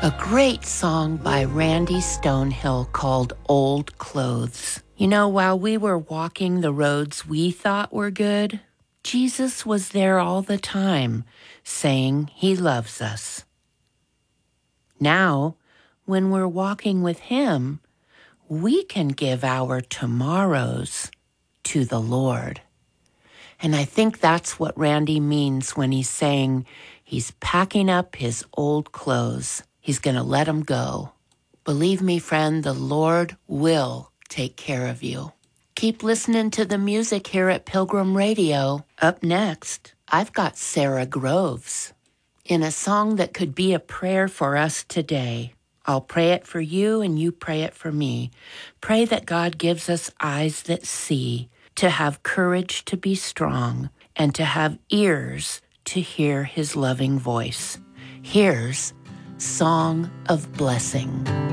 A great song by Randy Stonehill called Old Clothes. You know, while we were walking the roads we thought were good, Jesus was there all the time, saying he loves us. Now, when we're walking with him, we can give our tomorrows to the Lord. And I think that's what Randy means when he's saying he's packing up his old clothes. He's going to let them go. Believe me, friend, the Lord will take care of you. Keep listening to the music here at Pilgrim Radio. Up next, I've got Sarah Groves in a song that could be a prayer for us today. I'll pray it for you and you pray it for me. Pray that God gives us eyes that see, to have courage to be strong, and to have ears to hear his loving voice. Here's Song of Blessing.